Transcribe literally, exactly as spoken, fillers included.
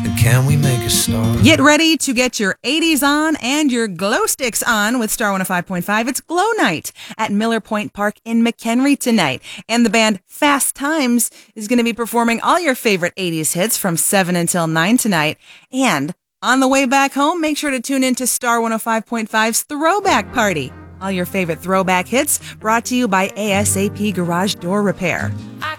And can we make a start? Get ready to get your eighties on and your glow sticks on with Star one oh five point five. It's Glow Night at Miller Point Park in McHenry tonight. And the band Fast Times is going to be performing all your favorite eighties hits from seven until nine tonight. And on the way back home, make sure to tune in to Star one oh five point five's Throwback Party. All your favorite throwback hits brought to you by A S A P Garage Door Repair.